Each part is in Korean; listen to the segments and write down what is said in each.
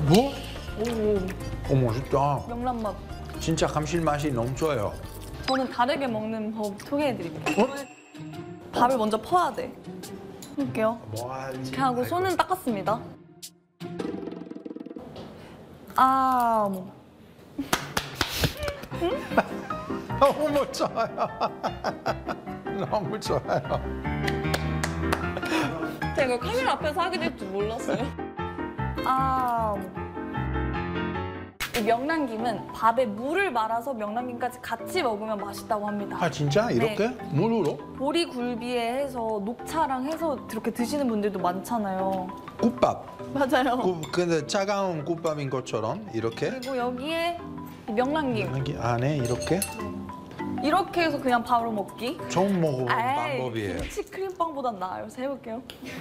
뭐? 오, 오, 맛있다. 명란맛. 진짜 감칠맛이 넘쳐요. 저는 다르게 먹는 법 소개해드릴게요. 밥을 먼저 퍼야 돼. 해볼게요. 이렇게 하고 손은 닦았습니다. 아, 너무 좋아요. 너무 좋아요. 제가 이거 카메라 앞에서 하게 될 줄 몰랐어요. 아, 이 명란김은 밥에 물을 말아서 명란김까지 같이 먹으면 맛있다고 합니다. 아 진짜? 이렇게? 네. 물으로? 보리굴비에 해서 녹차랑 해서 이렇게 드시는 분들도 많잖아요. 국밥. 맞아요. 근데 차가운 국밥인 것처럼 이렇게? 그리고 여기에 이 명란김. 여기 안에 이렇게? 이렇게 해서 그냥 바로 먹기. 처음 먹어본 에이, 방법이에요. 김치 크림빵보단 나아요. 그래서 해볼게요.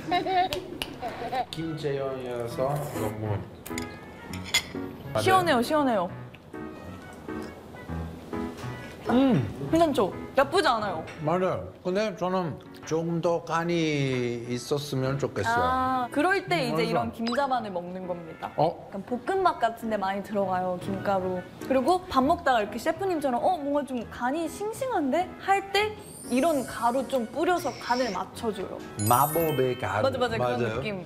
김재현이어서 너무 시원해요, 시원해요. 괜찮죠? 나쁘지 않아요. 맞아요. 근데 저는 조금 더 간이 있었으면 좋겠어요. 아, 그럴 때 이제 맞아. 이런 김자반을 먹는 겁니다. 어? 약간 볶음밥 같은 데 많이 들어가요, 김가루. 그리고 밥 먹다가 이렇게 셰프님처럼 뭔가 좀 간이 싱싱한데? 할 때 이런 가루 좀 뿌려서 간을 맞춰줘요. 마법의 가루. 맞아, 그런 느낌.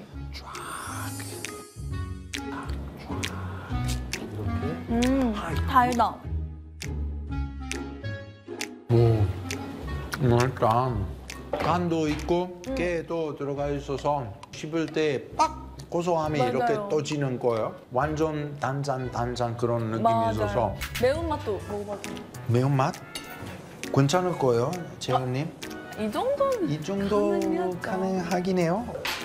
달다. 오, 맛있다. 간도 있고 깨도 들어가 있어서 씹을 때 빡 고소함이 맞아요. 이렇게 떠지는 거예요. 완전 단짠 그런 느낌이 있어서 매운맛도 먹어봐도. 매운맛? 괜찮을 거예요, 재현님. 이 정도는 이 정도 가능하죠. 가능하긴 해요.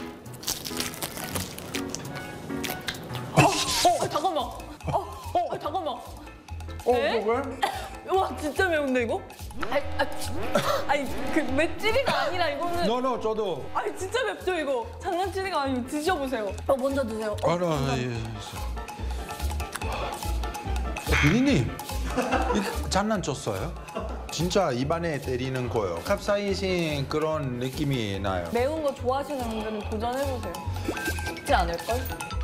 잠깐만. 잠깐만. 에? 왜? 와, 진짜 매운데 이거? 아니 그 맵찔이가 아니라 이거는. 너너 저도. 아니 진짜 맵죠 이거. 장난치는 거 아니고 드셔보세요. 먼저 드세요. 비리님, 장난쳤어요? 진짜 입안에 때리는 거예요. 캡사이신 그런 느낌이 나요. 매운 거 좋아하시는 분들은 도전해보세요. 쉽지 않을걸?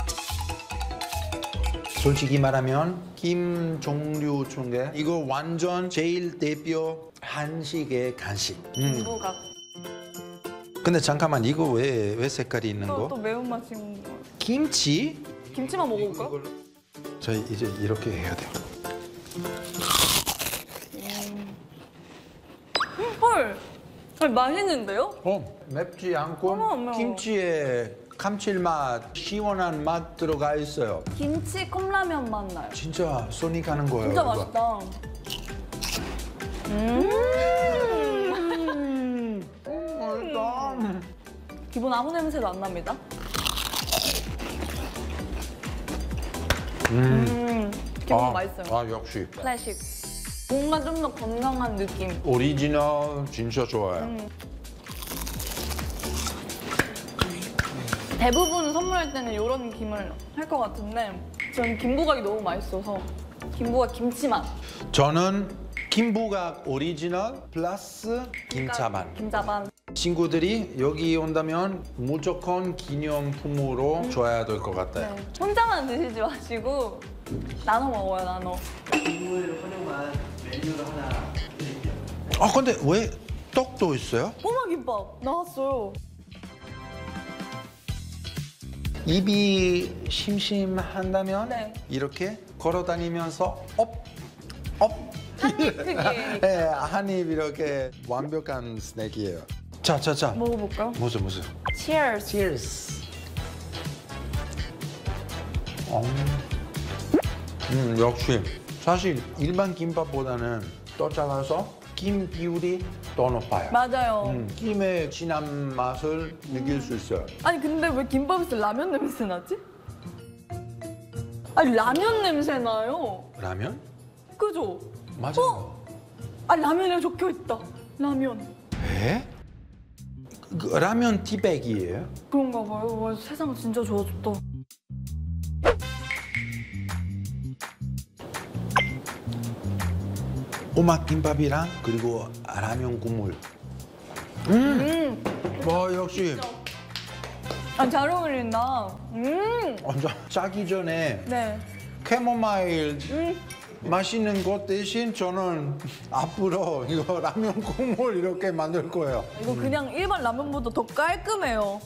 솔직히 말하면 김 종류 중에 이거 완전 제일 대표 한식의 간식. 김부각. 근데 잠깐만 이거 왜 색깔이 있는 또 거? 매운맛이 있는 거. 김치? 김치만 먹어볼까요? 저희 이제 이렇게 해야 돼요. 헐! 아니, 맛있는데요? 맵지 않고 안 매워. 김치에 감칠맛, 시원한 맛 들어가 있어요. 김치 컵라면 맛 나요. 진짜 손이 가는 거예요. 진짜 이거. 맛있다. 맛있다. 기본 아무 냄새도 안 납니다. 기본 맛있어요. 아 역시 클래식. 뭔가 좀 더 건강한 느낌. 오리지널 진짜 좋아요. 대부분 선물할 때는 이런 김을 할 것 같은데 저는 김부각이 너무 맛있어서 김부각 김치맛. 저는 김부각 오리지널 플러스 김자반. 김자반. 친구들이 여기 온다면 무조건 기념품으로 줘야 될 것 같아요. 네. 혼자만 드시지 마시고 나눠 먹어요, 나눠. 국물 활용한 메뉴를 하나 드릴게요. 아 근데 왜 떡도 있어요? 꼬마김밥 나왔어요. 입이 심심한다면 네. 이렇게 걸어 다니면서 업. 한입 크기에. 네, 한입 이렇게 완벽한 스낵이에요. 자. 먹어볼까요? 무슨. Cheers. Cheers. 역시 사실 일반 김밥보다는 더 작아서 김 비율이 더 높아요. 맞아요. 김의 진한 맛을 느낄 수 있어요. 아니 근데 왜 김밥에서 라면 냄새 나지? 아니 라면 냄새 나요. 라면? 그죠? 맞아요. 아 라면에 적혀 있다. 라면. 에? 그 라면 티백이에요? 그런가 봐요. 와, 세상 진짜 좋아졌다. 오막 김밥이랑 그리고 라면 국물. 와 역시 아, 잘 어울린다. 완전 짜기 전에 네. 캐모마일 마시는 것 대신 저는 앞으로 이거 라면 국물 이렇게 만들 거예요. 이거 그냥 일반 라면보다 더 깔끔해요.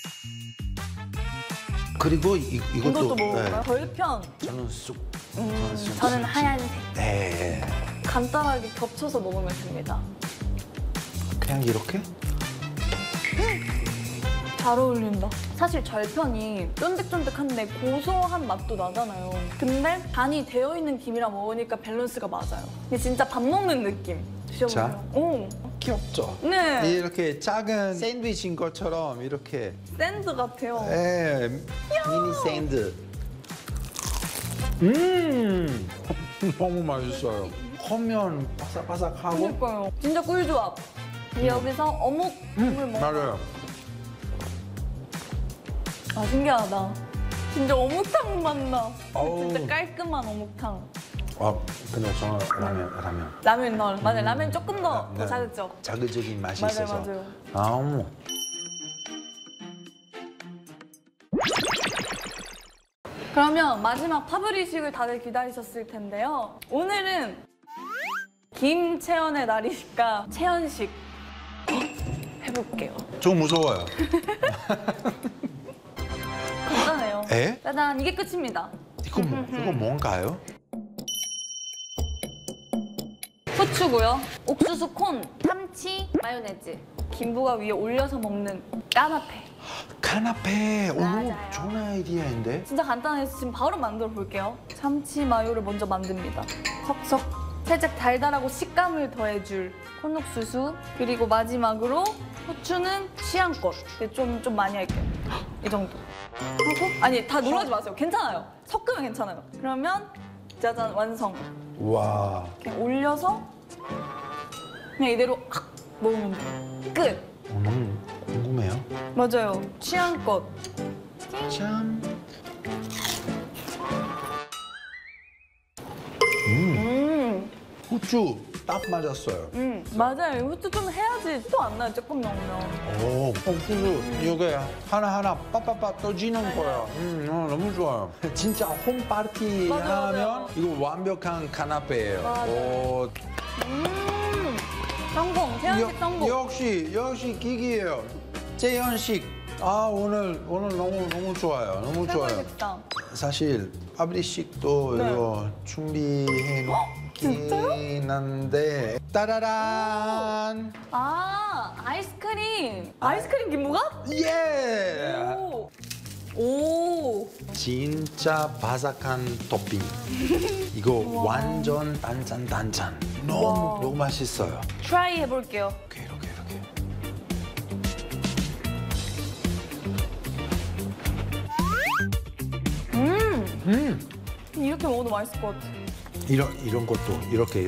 그리고 이것도 먹을까요? 별편. 저는 쑥. 저는 하얀색. 네. 간단하게 겹쳐서 먹으면 됩니다. 그냥 이렇게? 잘 어울린다. 사실 절편이 쫀득쫀득한데 고소한 맛도 나잖아요. 근데 간이 되어 있는 김이랑 먹으니까 밸런스가 맞아요. 근데 진짜 밥 먹는 느낌. 드셔보세요. 자. 오, 귀엽죠? 네. 이렇게 작은 샌드위치인 것처럼 이렇게 샌드 같아요. 미니 샌드. 너무 맛있어요. 커면 바삭바삭하고. 그러니까요. 진짜 꿀조합. 여기서 어묵 국물 먹어. 맞아요. 아, 신기하다. 진짜 어묵탕 맛나. 어우. 진짜 깔끔한 어묵탕. 근데 저는 라면. 라면 넣어. 맞아요. 라면 조금 더 네. 자극죠. 자극적인 맛이 맞아요, 있어서. 맞아요. 아우. 그러면 마지막 파브리식을 다들 기다리셨을 텐데요. 오늘은 김채연의 날이니까 채연식 해볼게요. 좀 무서워요. 간단해요. 에? 짜잔, 이게 끝입니다. 이거 뭔가요? 후추고요. 옥수수 콘, 참치, 마요네즈. 김부가 위에 올려서 먹는 까나페. 카나페. 오, 맞아요. 좋은 아이디어인데? 진짜 간단해서 지금 바로 만들어 볼게요. 참치 마요를 먼저 만듭니다. 석석. 살짝 달달하고 식감을 더해줄 콘옥수수. 그리고 마지막으로 후추는 취향껏. 근데 좀 많이 할게요. 이 정도. 하고 아니 다 놀라지 마세요. 괜찮아요. 섞으면 괜찮아요. 그러면 짜잔 완성. 와. 그냥 올려서 그냥 이대로 확 먹으면 돼요. 끝. 너무 궁금해요. 맞아요. 취향껏. 참. 후추 딱 맞았어요. 맞아요. 후추 좀 해야지 또 안 나요. 조금 넣으면. 오, 옥수수 이게 하나하나 빠빠빠 떠지는 거야. 너무 좋아요. 진짜 홈파티 맞아요, 하면 맞아요. 이거 완벽한 카나페예요. 맞아요. 오, 성공. 채연식 성공. 역시 기기예요. 재현식. 오늘 너무 좋아요. 너무 최고의 좋아요. 식당. 사실 파브리식도 네. 이거 준비해 놓긴 한데 따라란. 아이스크림. 아이스크림 김부가? 예. 오. 진짜 바삭한 토핑. 이거 완전 단짠. 너무 맛있어요. 트라이 해볼게요. 이렇게. 이렇게 먹어도 맛있을 것 같아. 이런 것도 이렇게.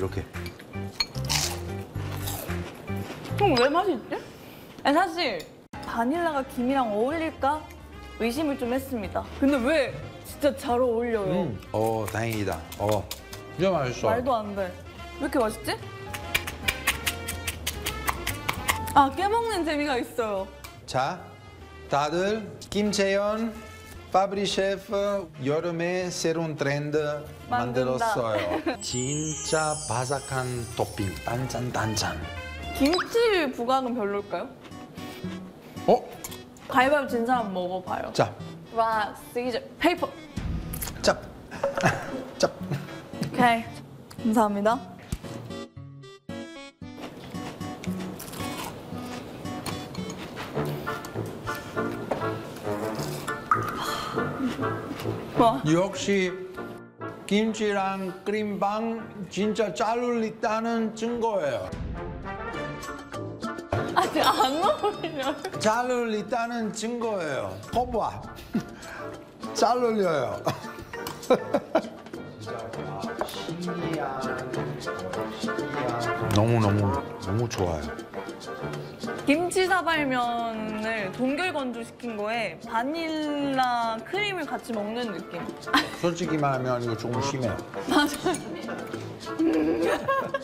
형 왜 맛있지? 아니, 사실 바닐라가 김이랑 어울릴까 의심을 좀 했습니다. 근데 왜 진짜 잘 어울려요. 다행이다. 진짜 맛있어. 말도 안 돼. 왜 이렇게 맛있지? 깨먹는 재미가 있어요. 자, 다들 김채연 파브리 셰프 여름에 새로운 트렌드 만든다. 만들었어요. 진짜 바삭한 토핑, 단짠. 김치 부각은 별로일까요? 가위바위보 진 사람 먹어봐요. 자, 락, 시저, 페이퍼. 짭. 오케이. 감사합니다. 와, 역시 김치랑 크림빵 진짜 잘 어울린다는 증거예요. 아직 안 어울려. 잘 어울린다는 증거예요. 거봐. 잘 어울려요. 너무 좋아요. 김치 사발면을 동결 건조시킨 거에 바닐라 크림을 같이 먹는 느낌. 솔직히 말하면 이거 조금 심해요. 맞아요.